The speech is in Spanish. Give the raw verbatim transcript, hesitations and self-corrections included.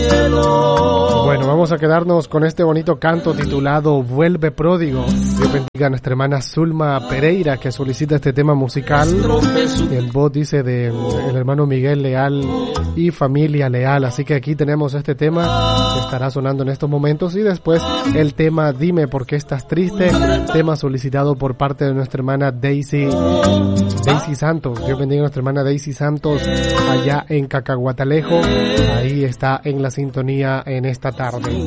cielo. Bueno, vamos a quedarnos con este bonito canto titulado Vuelve Pródigo. Dios bendiga a nuestra hermana Zulma Pereira, que solicita este tema musical. En voz, dice, de el hermano Miguel Leal y familia Leal. Así que aquí tenemos este tema que estará sonando en estos momentos. Y después el tema Dime por qué estás triste, tema solicitado por parte de nuestra hermana Daisy Daisy Santos. Dios bendiga a nuestra hermana Daisy Santos allá en Cacahuatalejo. Ahí está en la sintonía en esta tarde.